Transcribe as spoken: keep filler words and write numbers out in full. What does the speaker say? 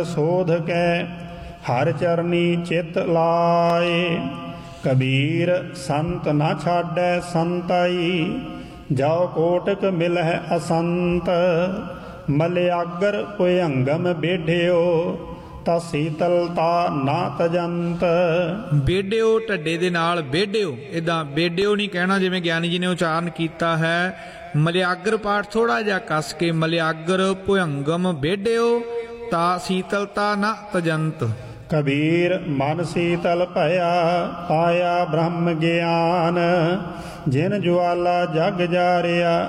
ਸੋਧ ਕੈ ਹਰ ਚਰਨੀ ਚਿਤ ਲਾਏ। ਕਬੀਰ ਸੰਤ ਨਾ ਛਾਡੈ ਸੰਤਾਈ, ਜਾਉ ਕੋਟਕ ਮਿਲਹਿ ਅਸੰਤ। ਮਲਿਆਗਰ ਭੁਯੰਗਮ ਬੇਢਿਓ, ਤਾਂ ਸੀਤਲਤਾ ਨਾ ਤਜੰਤ। ਬੇਢਿਓ ਢੱਡੇ ਦੇ ਨਾਲ ਬੇਢਿਓ, ਇੱਦਾਂ ਬੇਢਿਓ ਨਹੀਂ ਕਹਿਣਾ ਜਿਵੇਂ ਗਿਆਨੀ ਜੀ ਨੇ ਉਚਾਰਨ ਕੀਤਾ ਹੈ। ਮਲਿਆਗਰ ਪਾਠ ਥੋੜ੍ਹਾ ਜਿਹਾ ਕੱਸ ਕੇ, ਮਲਿਆਗਰ ਭੁਯੰਗਮ ਬੇਢਿਓ, ਤਾਂ ਸੀਤਲਤਾ ਨਾ ਤਜੰਤ। ਕਬੀਰ ਮਨ ਸੀਤਲ ਭਇਆ, ਪਾਇਆ ਬ੍ਰਹਮ ਗਿਆਨ। ਜਿਨ ਜੁਆਲਾ ਜਗ ਜਾਰਿਆ,